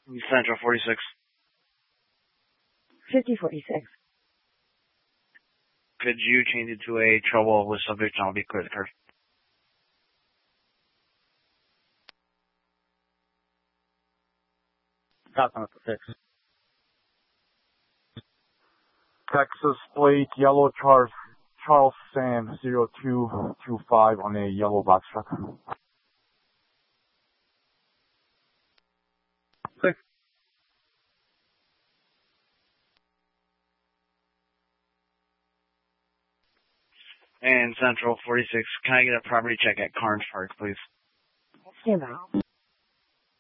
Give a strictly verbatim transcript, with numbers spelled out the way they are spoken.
Central forty-six. fifty forty-six. Could you change it to a trouble with subject and I'll be clear the curve? six. Texas plate, yellow Charles, Charles Sam zero two two five on a yellow box truck. Six. And Central forty-six, can I get a property check at Carnes Park, please? Stand by.